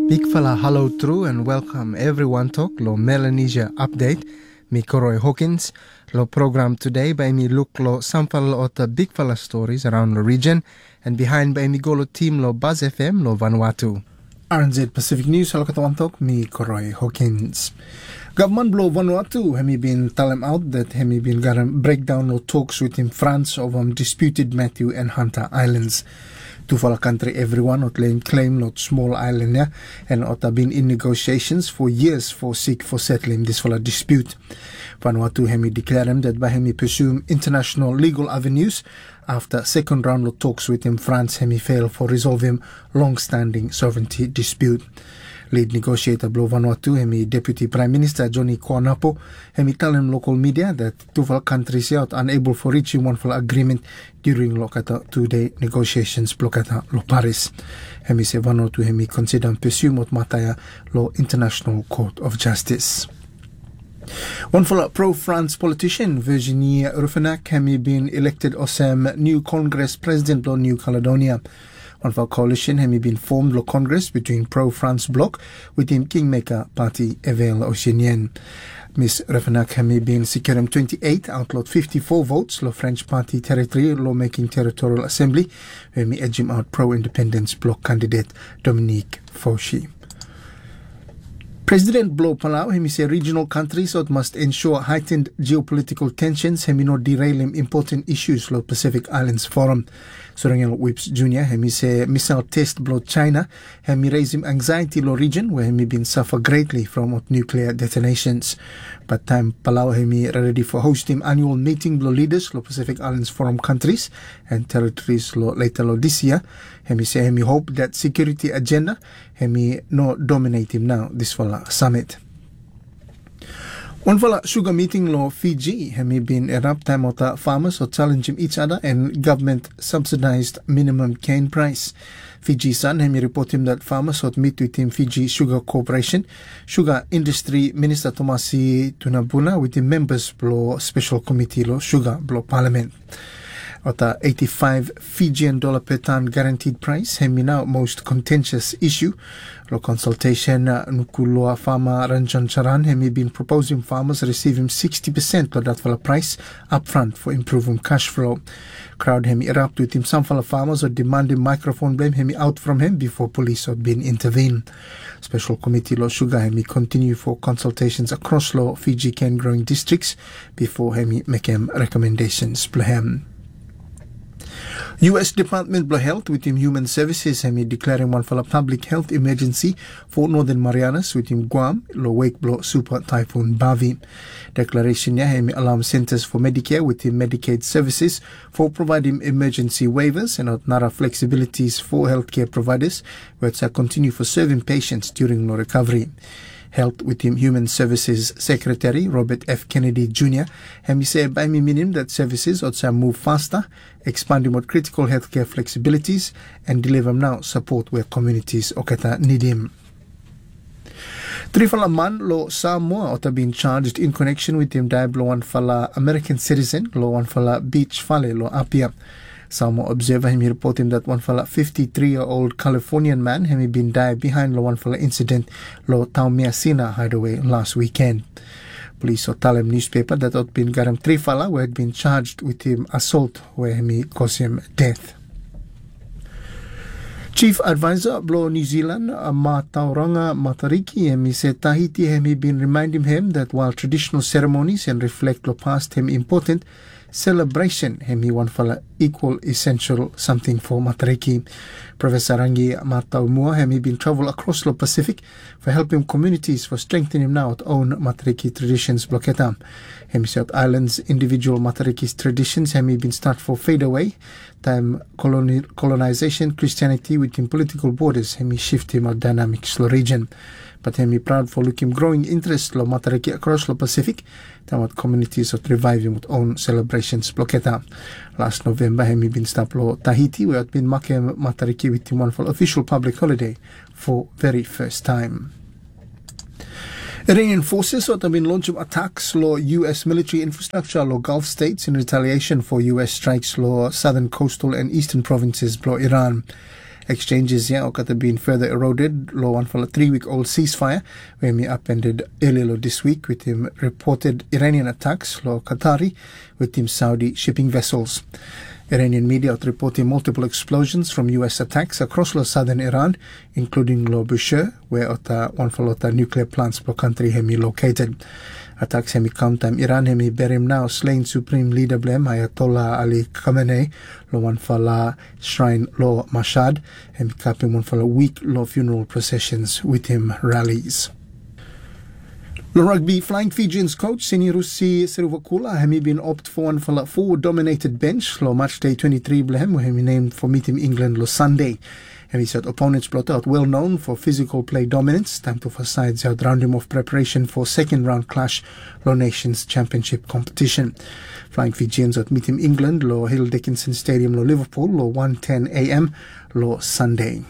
Big fella hello true and welcome everyone to lo Melanesia update. Mi Koroy Hawkins. Lo program today by me look lo sample of the big fella stories around the region and behind by me go lo team lo Buzz FM lo Vanuatu. RNZ Pacific News halo katawantok mi Koroy Hawkins. Government blow Vanuatu hemi been tell him out that hemi been got a breakdown lo talks with him France over disputed Matthew and Hunter Islands. Tufala country everyone ot claim lot small island ya and ot have been in negotiations for years for settling this fala dispute. Vanuatu hemi declare him that by hemi pursue international legal avenues after second round of talks with him France hemi fail for resolving long-standing sovereignty dispute. Lead negotiator Blow Vanuatu hemi Deputy Prime Minister Johnny Kuanapo hemi tell him local media that two countries are unable for reaching one full agreement during lokata 2-day negotiations blokata lo Paris. Hemi se Vanuatu hemi consider pursue mot mataya lo International Court of Justice. One full pro-France politician Virginie Ruffinac hemi been elected Osam new Congress President of New Caledonia. One of our coalition has been formed lo Congress between pro-France bloc with him Kingmaker Party Evel Oceanian. Miss Ruffinac has been securing 28 out of 54 votes lo French Party Territory Lawmaking Territorial Assembly where me edge him out pro-independence bloc candidate Dominique Fauci. President Blow Palau hemi say regional countries must ensure heightened geopolitical tensions hemi not derailing important issues lo Pacific Islands Forum. Sorangel Whips Jr. hemi say missile test blow China hemi raise him anxiety lo region where hemi been suffer greatly from nuclear detonations. But time Palau hemi ready for hosting annual meeting lo leaders lo Pacific Islands Forum countries and territories lo later lo this year. Hemi say hemi hope that security agenda hemi no dominate him now this fall summit. One fala sugar meeting lo Fiji hemi been erupt time of the farmers or challenging each other and government subsidized minimum cane price. Fiji Sun hemi report him that farmers would meet with him Fiji Sugar Corporation, Sugar Industry Minister Tomasi Tunabuna with the members lo special committee lo sugar lo parliament. At a 85 Fijian dollar per ton guaranteed price, hemi now most contentious issue. Lo consultation nukuloa farmer Ranjan Charan hemi been proposing farmers receiving 60% of that fala price upfront for improving cash flow. Crowd hemi erupt with him some fala farmers or demanding microphone blame hemi out from him before police had been intervened. Special committee lo sugar hemi continue for consultations across lo Fiji cane growing districts before hemi make him recommendations plahem. U.S. Department of Health with him Human Services hemi declaring one for a public health emergency for Northern Marianas with him Guam lo wake blow super typhoon Bavi. Declaration ya hemi alarm centers for Medicare with him Medicaid services for providing emergency waivers and nara flexibilities for healthcare providers where it's continue for serving patients during no recovery. Health with him Human Services Secretary Robert F. Kennedy Jr. hemi say by me meaning that services ought move faster, expanding what critical healthcare flexibilities and deliver now support where communities okata need him. Three man lo Samoa ought been charged in connection with him diablo one fala American citizen lo one fala beach fale lo Apia. Samoa Observer hemi report him that one fella 53-year-old Californian man hemi been died behind lo one fella incident lo Taumiasina hideaway last weekend. Police or tell him newspaper that had been got him three fella who had been charged with him assault where hemi caused him death. Chief Advisor Blow New Zealand Matauranga Matariki hemi said Tahiti hemi been reminding him that while traditional ceremonies and reflect lo past him important, celebration hemi one fala equal essential something for Matariki. Professor Rangi Mataumua hemi been travel across the Pacific for helping communities for strengthening now its own Matariki traditions bloketa. Hemi said islands individual Matariki's traditions hemi been start for fade away. Time colonization Christianity within political borders hemi shift him a dynamics lo region. But hemi proud for looking growing interest lo Matariki across the Pacific. Time what communities are reviving with own celebrations bloketa. Last November hemi been stop lo Tahiti where had been making Matariki with one for official public holiday for very first time. Iranian forces have been launching attacks lo U.S. military infrastructure lo Gulf states in retaliation for U.S. strikes lo southern coastal and eastern provinces lo Iran. Exchanges here have been further eroded. Lo one for a 3-week-old ceasefire where me upended earlier this week with him reported Iranian attacks lo Qatari with him Saudi shipping vessels. Iranian media are reporting multiple explosions from US attacks across southern Iran, including Bushehr, where one for nuclear plants per country hemi located. Attacks hemi come time Iran hemi berim now slain Supreme Leader blem Ayatollah Ali Khamenei lo one for la shrine lo Mashhad hemi capping one for a week lo funeral processions with him rallies. The rugby Flying Fijians coach Sinirusi Sirivakula hemi been opt for one for la forward-dominated bench lo match day 23 blehem where hemi named for meeting England lo Sunday. And he said opponents plot out well known for physical play dominance. Time to for sides out round him of preparation for second round clash lo Nations Championship competition. Flying Fijians at meeting England lo Hill Dickinson Stadium lo Liverpool lo 1:10 a.m. lo Sunday.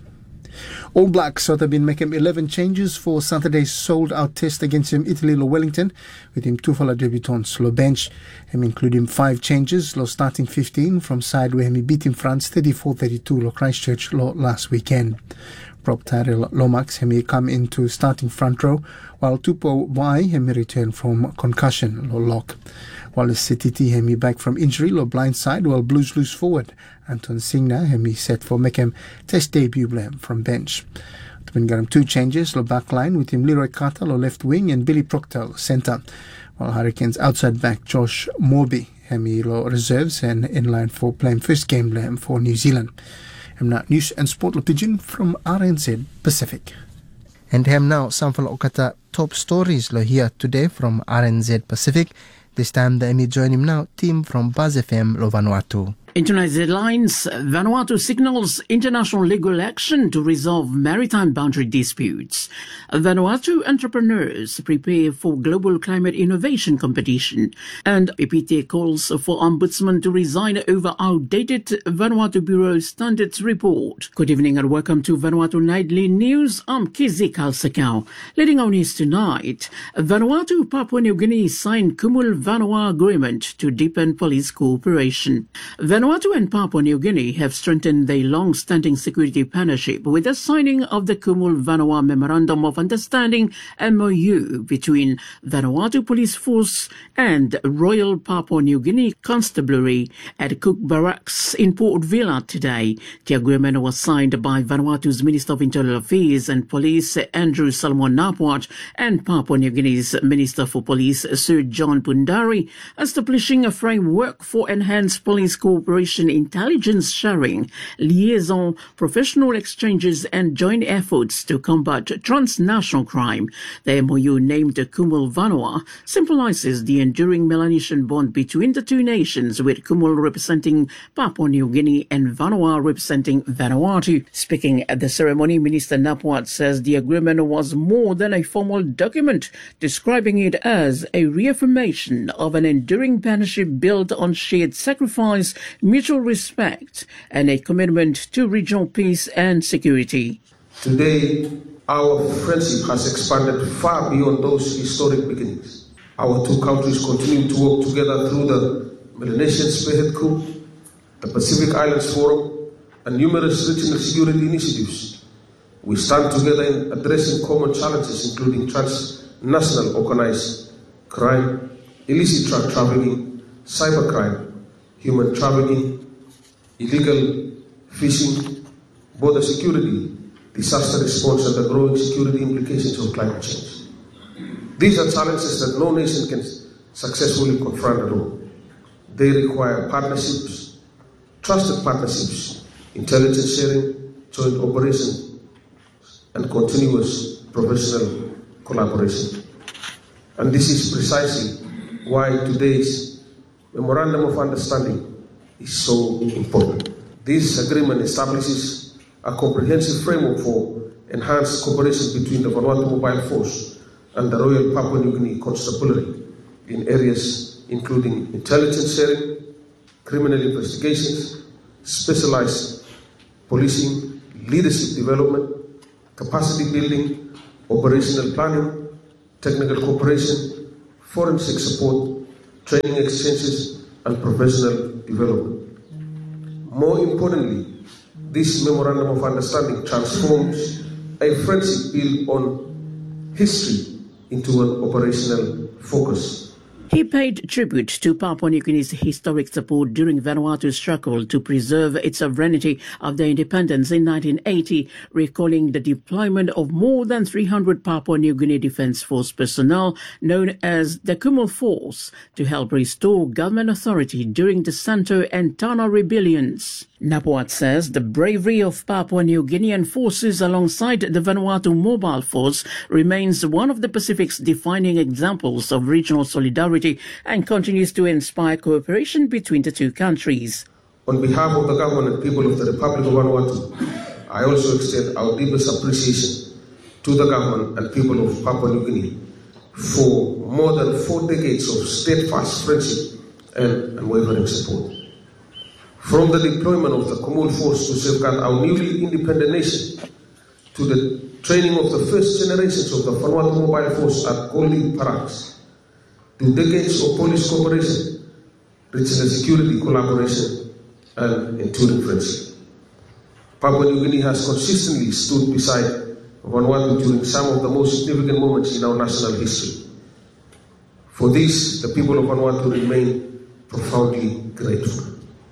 All Blacks have been making 11 changes for Saturday's sold-out test against Italy lo Wellington, with him 2 fala debutants lo bench, including 5 changes lo starting 15 from side where he beat France 34-32 lo Christchurch lo last weekend. Prop Tyrell Lomax hemi come into starting front row, while Tupou Wai hemi return from concussion lo lock. Wallace Sititi hemi back from injury lo blind side, while Blues loose forward. Anton Singna hemi set for make him test debut blem from bench. Twin got him 2 changes lo back line with him Leroy Carter lo left wing and Billy Proctor centre, while Hurricanes outside back Josh Morby hemi lo reserves and in line for playing first game blem for New Zealand. Now news and sport lo pigeon from RNZ Pacific. And now some for okata top stories lo here today from RNZ Pacific. This time the Emmy join him now team from Buzz FM lo Vanuatu. International headlines. Vanuatu signals international legal action to resolve maritime boundary disputes. Vanuatu entrepreneurs prepare for global climate innovation competition. And PPT calls for ombudsman to resign over outdated Vanuatu Bureau Standards report. Good evening and welcome to Vanuatu Nightly News. I'm Kizi Kalsakau. Leading on news tonight, Vanuatu Papua New Guinea signed Kumul Vanua Agreement to deepen police cooperation. Vanuatu and Papua New Guinea have strengthened their long-standing security partnership with the signing of the Kumul Vanua Memorandum of Understanding MOU between Vanuatu Police Force and Royal Papua New Guinea Constabulary at Cook Barracks in Port Vila today. The agreement was signed by Vanuatu's Minister of Internal Affairs and Police Andrew Salmon Napwat and Papua New Guinea's Minister for Police Sir John Pundari, establishing a framework for enhanced police cooperation, intelligence sharing, liaison, professional exchanges and joint efforts to combat transnational crime. The MOU named Kumul Vanua symbolizes the enduring Melanesian bond between the two nations, with Kumul representing Papua New Guinea and Vanua representing Vanuatu. Speaking at the ceremony, Minister Napwat says the agreement was more than a formal document, describing it as a reaffirmation of an enduring partnership built on shared sacrifice, mutual respect, and a commitment to regional peace and security. Today, our friendship has expanded far beyond those historic beginnings. Our two countries continue to work together through the Melanesian Spearhead Group, the Pacific Islands Forum, and numerous regional security initiatives. We stand together in addressing common challenges, including transnational organized crime, illicit drug trafficking, cybercrime, human trafficking, illegal fishing, border security, disaster response, and the growing security implications of climate change. These are challenges that no nation can successfully confront alone. They require partnerships, trusted partnerships, intelligence sharing, joint operation, and continuous professional collaboration. And this is precisely why today's Memorandum of Understanding is so important. This agreement establishes a comprehensive framework for enhanced cooperation between the Vanuatu Mobile Force and the Royal Papua New Guinea Constabulary in areas including intelligence sharing, criminal investigations, specialized policing, leadership development, capacity building, operational planning, technical cooperation, forensic support, training exchanges, and professional development. More importantly, this memorandum of understanding transforms a friendship built on history into an operational focus. He paid tribute to Papua New Guinea's historic support during Vanuatu's struggle to preserve its sovereignty after independence in 1980, recalling the deployment of more than 300 Papua New Guinea Defence Force personnel known as the Kumul Force to help restore government authority during the Santo and Tana rebellions. Napuat says the bravery of Papua New Guinean forces alongside the Vanuatu Mobile Force remains one of the Pacific's defining examples of regional solidarity and continues to inspire cooperation between the two countries. On behalf of the government and people of the Republic of Vanuatu, I also extend our deepest appreciation to the government and people of Papua New Guinea for more than 4 decades of steadfast friendship and unwavering support. From the deployment of the Kumul Force to safeguard our newly independent nation, to the training of the first generations of the Vanuatu Mobile Force at Goldie Barracks, to decades of police cooperation, regional security collaboration, and enduring friendship. Papua New Guinea has consistently stood beside Vanuatu during some of the most significant moments in our national history. For this, the people of Vanuatu remain profoundly grateful.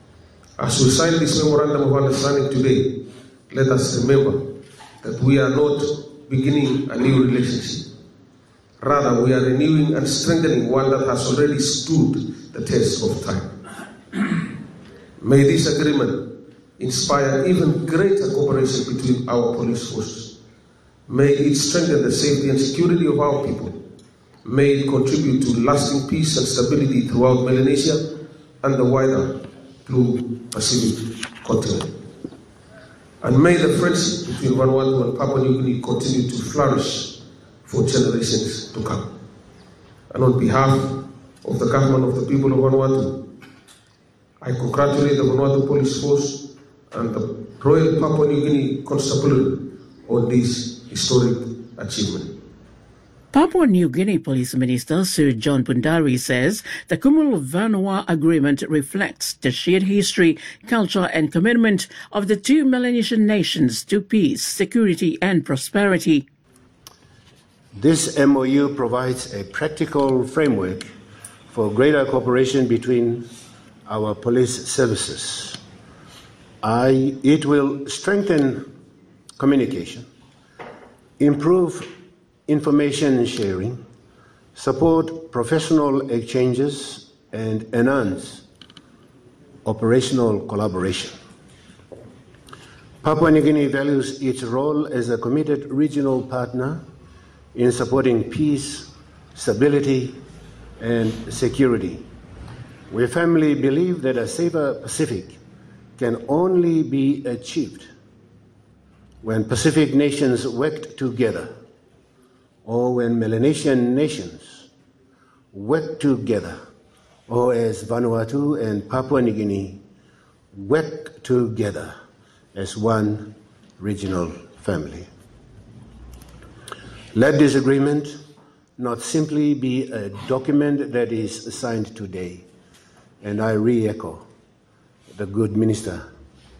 As we sign this memorandum of understanding today, let us remember that we are not beginning a new relationship. Rather, we are renewing and strengthening one that has already stood the test of time. May this agreement inspire even greater cooperation between our police forces. May it strengthen the safety and security of our people. May it contribute to lasting peace and stability throughout Melanesia and the wider Blue Pacific continent. And may the friendship between Vanuatu and Papua New Guinea continue to flourish for generations to come. And on behalf of the government of the people of Vanuatu, I congratulate the Vanuatu Police Force and the Royal Papua New Guinea Constabulary on this historic achievement. Papua New Guinea Police Minister Sir John Pundari says the Kumul Vanua Agreement reflects the shared history, culture and commitment of the two Melanesian nations to peace, security and prosperity. This MOU provides a practical framework for greater cooperation between our police services. It will strengthen communication, improve information sharing, support professional exchanges, and enhance operational collaboration. Papua New Guinea values its role as a committed regional partner in supporting peace, stability, and security. We firmly believe that a safer Pacific can only be achieved when Pacific nations work together, or when Melanesian nations work together, or as Vanuatu and Papua New Guinea work together as one regional family. Let this agreement not simply be a document that is signed today, and I re-echo the good Minister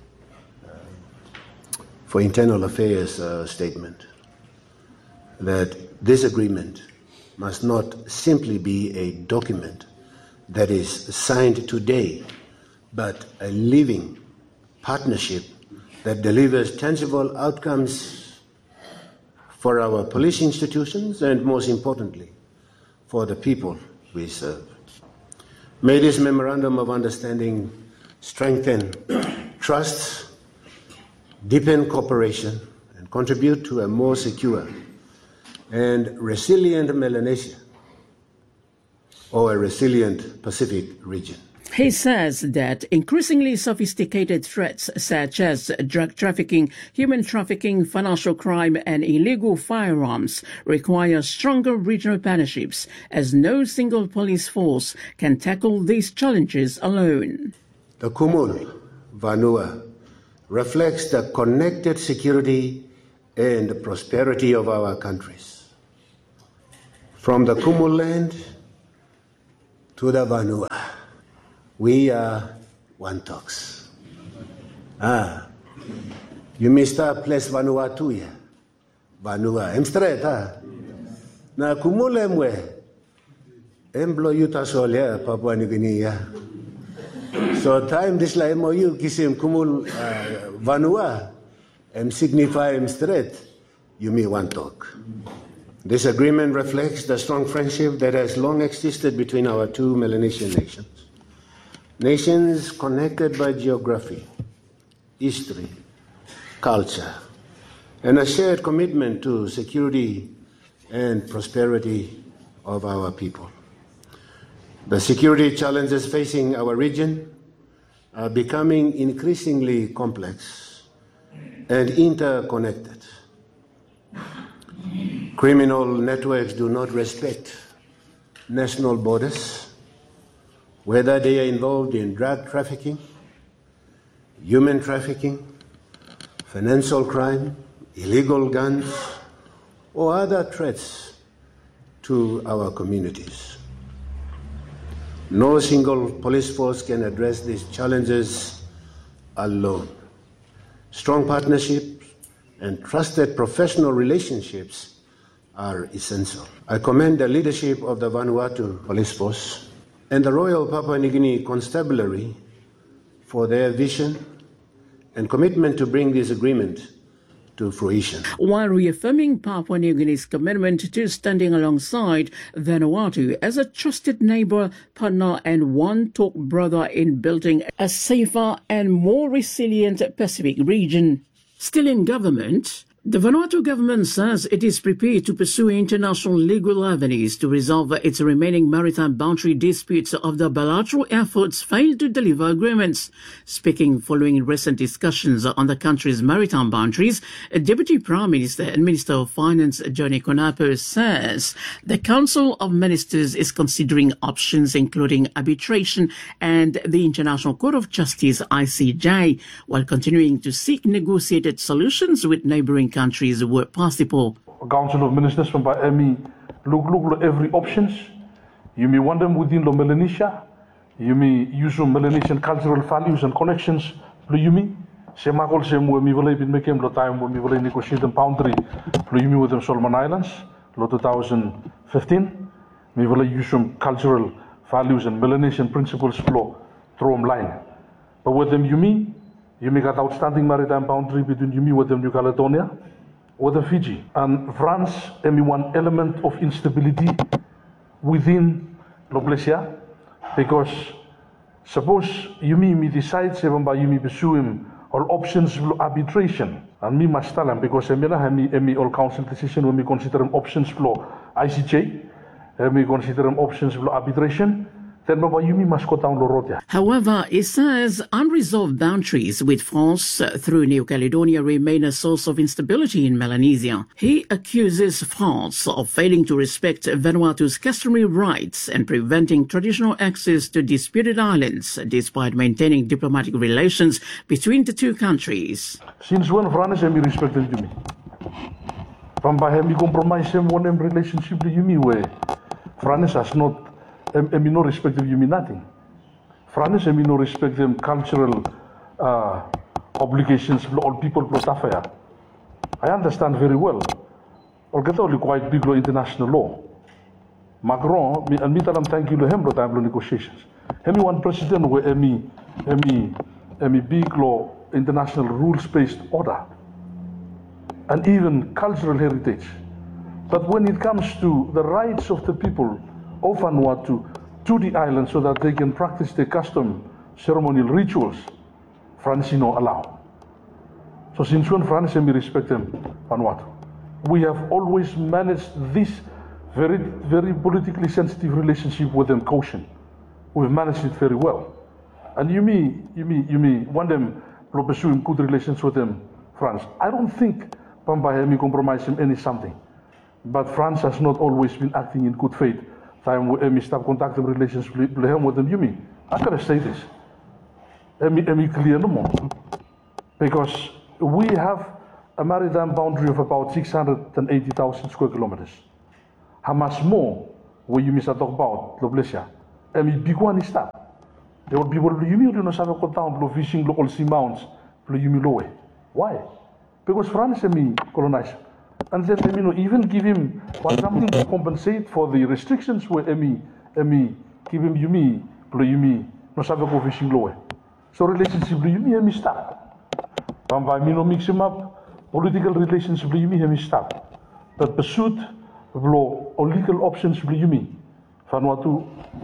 for Internal Affairs statement, that this agreement must not simply be a document that is signed today, but a living partnership that delivers tangible outcomes for our police institutions and, most importantly, for the people we serve. May this memorandum of understanding strengthen trust, deepen cooperation, and contribute to a more secure and resilient Melanesia, or a resilient Pacific region. He says that increasingly sophisticated threats such as drug trafficking, human trafficking, financial crime and illegal firearms require stronger regional partnerships, as no single police force can tackle these challenges alone. The Kumul Vanua reflects the connected security and prosperity of our countries. From the Kumul land to the Vanua, we are one talks. Yumi sta place Vanuatu ya. Vanua, emstret ha. Na kumule mwe. Emblo yuta solia Papua New Guinea ya. So time this la MOU kisim kumul Vanua. Signify emstret. Yumi one talk. This agreement reflects the strong friendship that has long existed between our two Melanesian nations. Nations connected by geography, history, culture, and a shared commitment to security and prosperity of our people. The security challenges facing our region are becoming increasingly complex and interconnected. Criminal networks do not respect national borders, whether they are involved in drug trafficking, human trafficking, financial crime, illegal guns, or other threats to our communities. No single police force can address these challenges alone. Strong partnerships and trusted professional relationships are essential. I commend the leadership of the Vanuatu Police Force and the Royal Papua New Guinea Constabulary for their vision and commitment to bring this agreement to fruition. While reaffirming Papua New Guinea's commitment to standing alongside Vanuatu as a trusted neighbor, partner, and one-talk brother in building a safer and more resilient Pacific region. Still in government, the Vanuatu government says it is prepared to pursue international legal avenues to resolve its remaining maritime boundary disputes of the bilateral efforts failed to deliver agreements. Speaking following recent discussions on the country's maritime boundaries, Deputy Prime Minister and Minister of Finance Johnny Konapo says the Council of Ministers is considering options including arbitration and the International Court of Justice ICJ, while continuing to seek negotiated solutions with neighboring countries where possible. Council of Ministers from Miami look every options. You may want them within the Melanesia. You may use some Melanesian cultural values and connections. You may say makol say mo mi vole bin mekem lo time mo mi vole negotiate the boundary. You may with them Solomon Islands lo 2015. Mi vole use some cultural values and Melanesian principles flow through line. But with them you may got outstanding maritime boundary between you with them New Caledonia or the Fiji. And France, one element of instability within Loblesia, because suppose me decide seven by me pursue him all options of arbitration. And me must tell him because me all council decision when me consider them options for ICJ, me consider them options for arbitration. However, it says unresolved boundaries with France through New Caledonia remain a source of instability in Melanesia. He accuses France of failing to respect Vanuatu's customary rights and preventing traditional access to disputed islands, despite maintaining diplomatic relations between the two countries. Since when France has respected me? From by me compromise one relationship with me where France has not. No respect of you mean nothing. France no respect them cultural obligations for all people protafaya. I understand very well. Or get only quite big law international law. Macron and me tell him thank you to him time negotiations. Hemi one president where emi big law international rules based order and even cultural heritage. But when it comes to the rights of the people of Vanuatu to the island so that they can practice their custom, ceremonial rituals, France no allow. So since when France we respect them, Vanuatu. We have always managed this very, very politically sensitive relationship with them caution. We've managed it very well. And you may want them to pursue good relations with them, France. I don't think Pambaya compromise him any something. But France has not always been acting in good faith. Time we stop contacting relations with them, you mean? I gotta say this. Clear no more. Because we have a maritime boundary of about 680,000 square kilometers. How much more will you miss a talk about Loblesia? Big one is that. There will be people you know, down, fishing local sea mounts, you low. Why? Because France colonized. And then even give him something to compensate for the restrictions where give him no sabe ko fishing law. So relationship start. Mix him up, political relationship start. But pursuit of law or legal options Vanuatu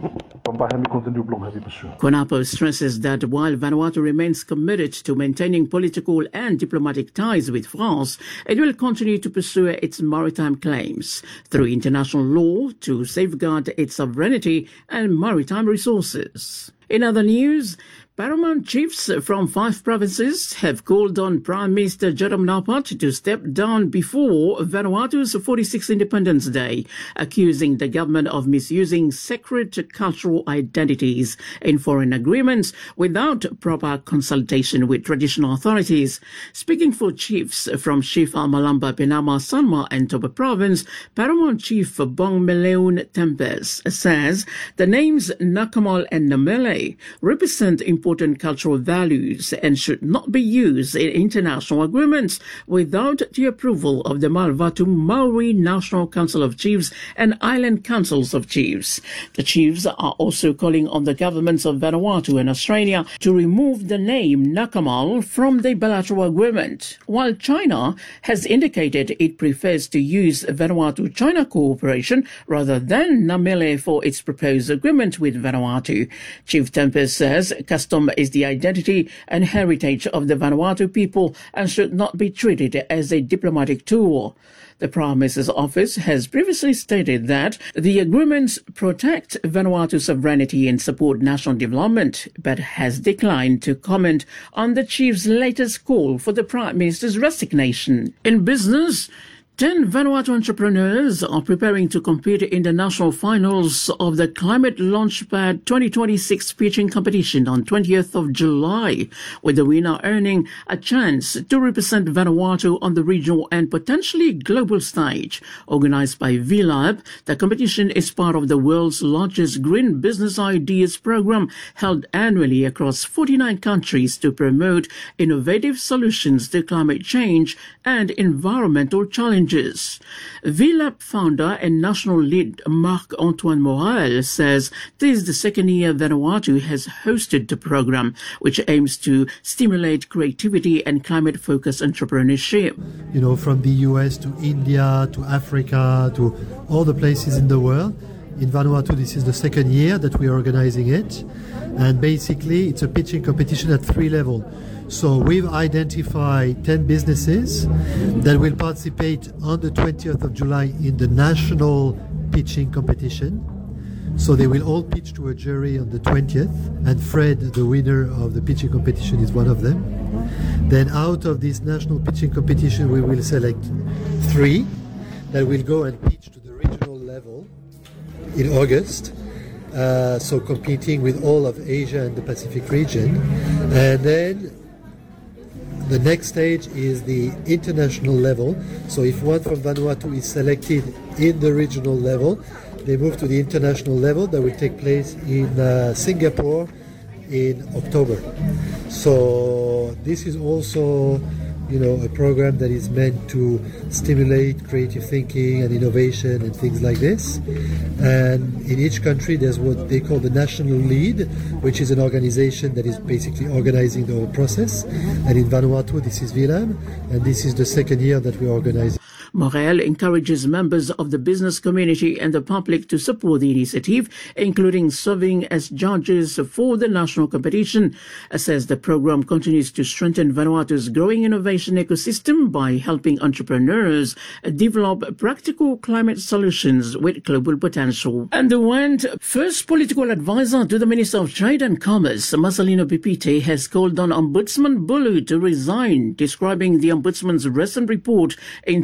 CONAPO stresses that while Vanuatu remains committed to maintaining political and diplomatic ties with France, it will continue to pursue its maritime claims through international law to safeguard its sovereignty and maritime resources. In other news, paramount chiefs from 5 provinces have called on Prime Minister Jerome Napat to step down before Vanuatu's 46th Independence Day, accusing the government of misusing sacred cultural identities in foreign agreements without proper consultation with traditional authorities. Speaking for chiefs from Shifa, Malamba, Penama, Sanma and Toba Province, Paramount Chief Bong Meleun Tempes says the names Nakamal and Namele represent important cultural values and should not be used in international agreements without the approval of the Malvatu Maori National Council of Chiefs and Island Councils of Chiefs. The chiefs are also calling on the governments of Vanuatu and Australia to remove the name Nakamal from the bilateral agreement, while China has indicated it prefers to use Vanuatu-China cooperation rather than Namele for its proposed agreement with Vanuatu. Chief Tempest says custom is the identity and heritage of the Vanuatu people and should not be treated as a diplomatic tool. The Prime Minister's office has previously stated that the agreements protect Vanuatu's sovereignty and support national development, but has declined to comment on the chief's latest call for the Prime Minister's resignation. In business, 10 Vanuatu entrepreneurs are preparing to compete in the national finals of the Climate Launchpad 2026 pitching competition on 20th of July, with the winner earning a chance to represent Vanuatu on the regional and potentially global stage. Organized by VLab, the competition is part of the world's largest green business ideas program held annually across 49 countries to promote innovative solutions to climate change and environmental challenges. VLab founder and national lead Marc-Antoine Morel says this is the second year Vanuatu has hosted the program, which aims to stimulate creativity and climate-focused entrepreneurship. You know, from the US to India to Africa to all the places in the world. In Vanuatu, this is the second year that we are organizing it. And basically, it's a pitching competition at 3 levels. So we've identified 10 businesses that will participate on the 20th of July in the national pitching competition. So they will all pitch to a jury on the 20th, and Fred, the winner of the pitching competition, is one of them. Then out of this national pitching competition, we will select 3 that will go and pitch to the regional level in August. So competing with all of Asia and the Pacific region. And then the next stage is the international level. So if one from Vanuatu is selected in the regional level, they move to the international level that will take place in Singapore in October. So this is also, you know, a program that is meant to stimulate creative thinking and innovation and things like this. And in each country there's what they call the national lead, which is an organization that is basically organizing the whole process. And in Vanuatu, this is VLab, and this is the second year that we're organizing. Morel encourages members of the business community and the public to support the initiative, including serving as judges for the national competition. Says the program continues to strengthen Vanuatu's growing innovation ecosystem by helping entrepreneurs develop practical climate solutions with global potential. And the first political advisor to the Minister of Trade and Commerce, Marcelino Pipite, has called on Ombudsman Bulu to resign, describing the Ombudsman's recent report into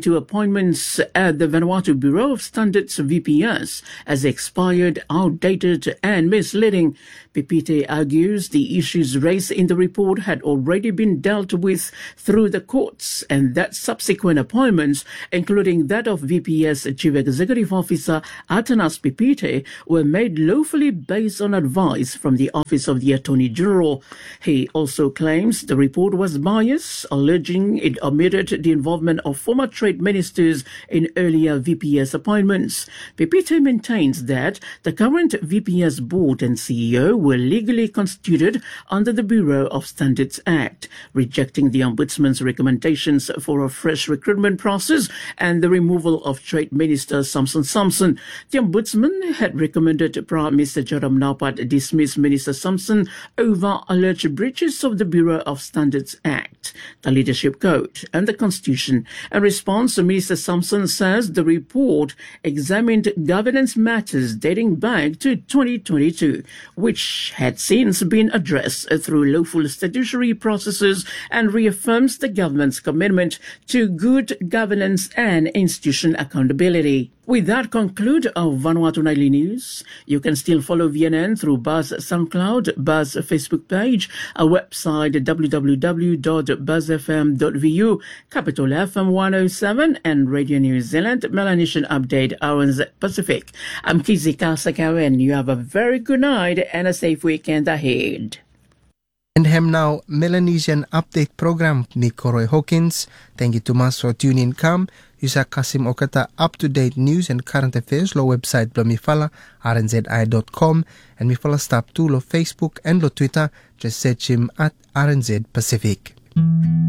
2022 appointments at the Vanuatu Bureau of Standards VPS as expired, outdated and misleading. Pipite argues the issues raised in the report had already been dealt with through the courts and that subsequent appointments, including that of VPS Chief Executive Officer Atanas Pipite, were made lawfully based on advice from the Office of the Attorney General. He also claims the report was biased, alleging it omitted the involvement of former trade ministers in earlier VPS appointments. Pipite maintains that the current VPS board and CEO were legally constituted under the Bureau of Standards Act, rejecting the Ombudsman's recommendations for a fresh recruitment process and the removal of Trade Minister Samson. The Ombudsman had recommended Prime Minister Joram Napat dismiss Minister Samson over alleged breaches of the Bureau of Standards Act, the Leadership Code and the Constitution. In response, Minister Samson says the report examined governance matters dating back to 2022, which had since been addressed through lawful statutory processes, and reaffirms the government's commitment to good governance and institution accountability. With that, conclude our Vanuatu Nightly News. You can still follow VNN through Buzz SoundCloud, Buzz Facebook page, our website www.buzzfm.vu, Capital FM 107, and Radio New Zealand Melanesian Update Hours Pacific. I'm Kizzy Kasakawen. You have a very good night and a safe weekend ahead. And hem now Melanesian Update program me Koroi Hawkins. Thank you to mas for tuning in. Come, Yusa Kasim Okata up-to-date news and current affairs lo website lo mifala rnzi.com and mifala stop to lo Facebook and lo Twitter. Just search him at RNZ Pacific.